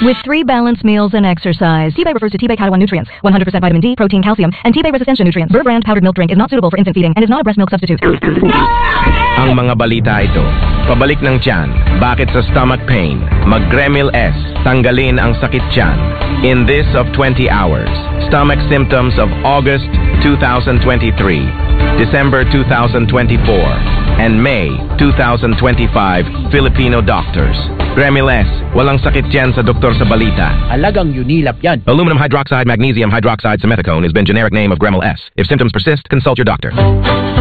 With 3 balanced meals and exercise. T-Bay refers to T-Bay Kaiwan nutrients, 100% vitamin D, protein, calcium, and T-Bay Resistencia nutrients. Burr brand powdered milk drink is not suitable for infant feeding and is not a breast milk substitute. Ang mga balita ito. Pabalik ng tiyan. Bakit sa stomach pain? Mag-Gremil S. Tanggalin ang sakit tiyan. In this of 20 hours. Stomach symptoms of August 2023, December 2024, and May 2025 Filipino doctors. Gremil S. Walang sakit tiyan sa doktor sa balita. Halagang Unilap yan. Aluminum hydroxide, magnesium hydroxide, simethicone has been generic name of Gremil S. If symptoms persist, consult your doctor.